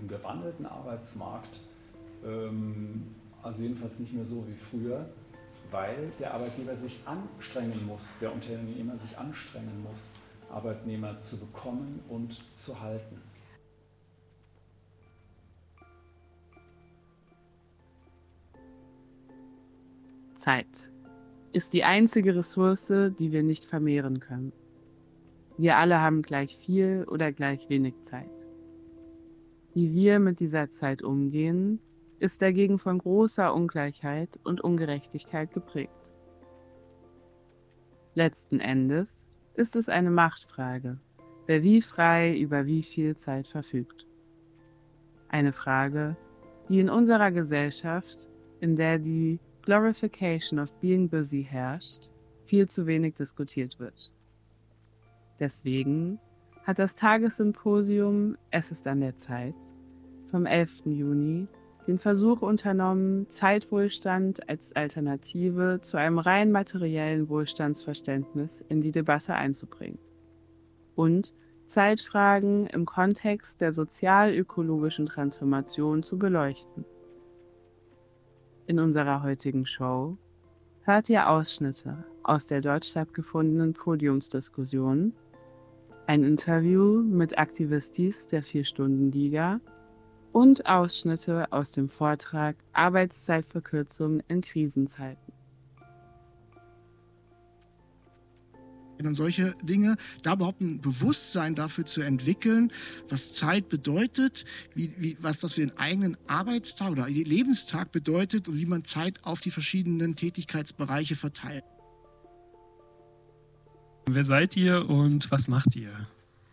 diesem gewandelten Arbeitsmarkt, also jedenfalls nicht mehr so wie früher, weil der Arbeitgeber sich anstrengen muss, der Unternehmer sich anstrengen muss, Arbeitnehmer zu bekommen und zu halten. Zeit ist die einzige Ressource, die wir nicht vermehren können. Wir alle haben gleich viel oder gleich wenig Zeit. Wie wir mit dieser Zeit umgehen, ist dagegen von großer Ungleichheit und Ungerechtigkeit geprägt. Letzten Endes ist es eine Machtfrage, wer wie frei über wie viel Zeit verfügt. Eine Frage, die in unserer Gesellschaft, in der die Glorification of being busy herrscht, viel zu wenig diskutiert wird. Deswegen hat das Tagessymposium Es ist an der Zeit vom 11. Juni den Versuch unternommen, Zeitwohlstand als Alternative zu einem rein materiellen Wohlstandsverständnis in die Debatte einzubringen und Zeitfragen im Kontext der sozial-ökologischen Transformation zu beleuchten. In unserer heutigen Show hört ihr Ausschnitte aus der dort stattgefundenen Podiumsdiskussion, ein Interview mit Aktivistis der 4-Stunden-Liga und Ausschnitte aus dem Vortrag Arbeitszeitverkürzung in Krisenzeiten. Und solche Dinge, da überhaupt ein Bewusstsein dafür zu entwickeln, was Zeit bedeutet, was das für den eigenen Arbeitstag oder Lebenstag bedeutet und wie man Zeit auf die verschiedenen Tätigkeitsbereiche verteilt. Wer seid ihr und was macht ihr?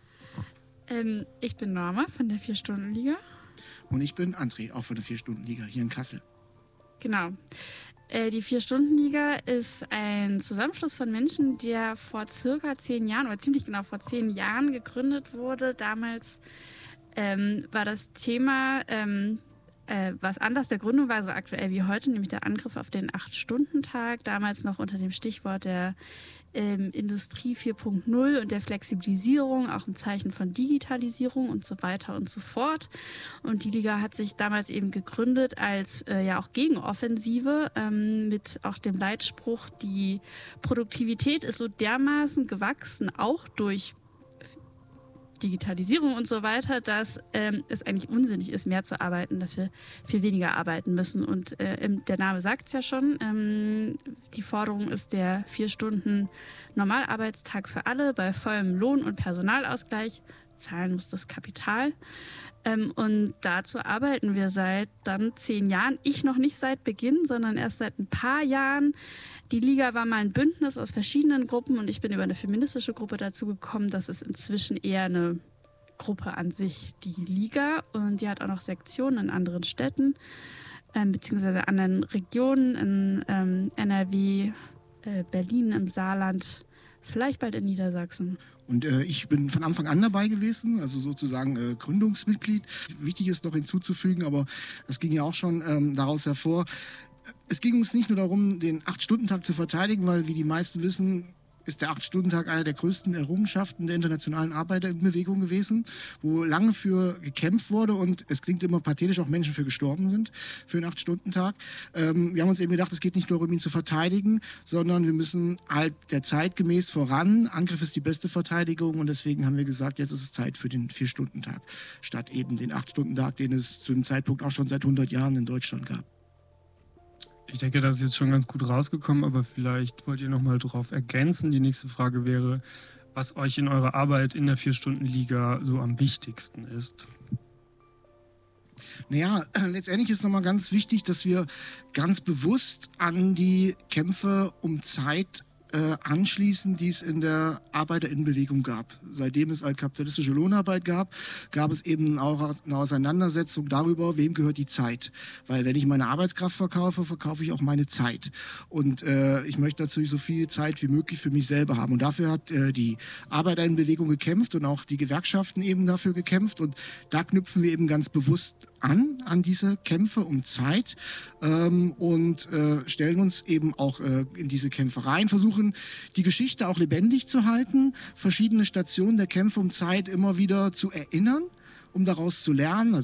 Ich bin Norma von der 4-Stunden-Liga. Und ich bin André, auch von der 4-Stunden-Liga hier in Kassel. Genau. Die 4-Stunden-Liga ist ein Zusammenschluss von Menschen, der vor circa 10 Jahren, oder ziemlich genau vor 10 Jahren gegründet wurde. Damals war das Thema, was anders der Gründung war, so aktuell wie heute, nämlich der Angriff auf den 8-Stunden-Tag, damals noch unter dem Stichwort der Industrie 4.0 und der Flexibilisierung, auch im Zeichen von Digitalisierung und so weiter und so fort. Und die Liga hat sich damals eben gegründet als ja auch Gegenoffensive mit auch dem Leitspruch, die Produktivität ist so dermaßen gewachsen, auch durch Digitalisierung und so weiter, dass es eigentlich unsinnig ist, mehr zu arbeiten, dass wir viel weniger arbeiten müssen. Und der Name sagt es ja schon, die Forderung ist der 4 Stunden Normalarbeitstag für alle bei vollem Lohn- und Personalausgleich. Zahlen muss das Kapital. Und dazu arbeiten wir seit dann 10 Jahren. Ich noch nicht seit Beginn, sondern erst seit ein paar Jahren. Die Liga war mal ein Bündnis aus verschiedenen Gruppen und ich bin über eine feministische Gruppe dazu gekommen. Das ist inzwischen eher eine Gruppe an sich, die Liga. Und die hat auch noch Sektionen in anderen Städten, beziehungsweise anderen Regionen, in NRW, Berlin, im Saarland, vielleicht bald in Niedersachsen. Und ich bin von Anfang an dabei gewesen, also sozusagen Gründungsmitglied. Wichtig ist noch hinzuzufügen, aber das ging ja auch schon daraus hervor. Es ging uns nicht nur darum, den 8-Stunden-Tag zu verteidigen, weil, wie die meisten wissen, ist der 8-Stunden-Tag eine der größten Errungenschaften der internationalen Arbeiterbewegung gewesen, wo lange für gekämpft wurde und es klingt immer pathetisch, auch Menschen für gestorben sind, für den 8-Stunden-Tag. Wir haben uns eben gedacht, es geht nicht nur darum, ihn zu verteidigen, sondern wir müssen halt der Zeit gemäß voran. Angriff ist die beste Verteidigung und deswegen haben wir gesagt, jetzt ist es Zeit für den 4-Stunden-Tag, statt eben den 8-Stunden-Tag, den es zu dem Zeitpunkt auch schon seit 100 Jahren in Deutschland gab. Ich denke, das ist jetzt schon ganz gut rausgekommen, aber vielleicht wollt ihr noch mal darauf ergänzen. Die nächste Frage wäre, was euch in eurer Arbeit in der 4-Stunden-Liga so am wichtigsten ist. Naja, letztendlich ist nochmal ganz wichtig, dass wir ganz bewusst an die Kämpfe um Zeit anschließen, die es in der Arbeiterinnenbewegung gab. Seitdem es halt kapitalistische Lohnarbeit gab, gab es eben auch eine Auseinandersetzung darüber, wem gehört die Zeit. Weil wenn ich meine Arbeitskraft verkaufe, verkaufe ich auch meine Zeit. Und ich möchte natürlich so viel Zeit wie möglich für mich selber haben. Und dafür hat die Arbeiterinnenbewegung gekämpft und auch die Gewerkschaften eben dafür gekämpft. Und da knüpfen wir eben ganz bewusst an diese Kämpfe um Zeit und stellen uns eben auch in diese Kämpfe rein, versuchen die Geschichte auch lebendig zu halten, verschiedene Stationen der Kämpfe um Zeit immer wieder zu erinnern, um daraus zu lernen.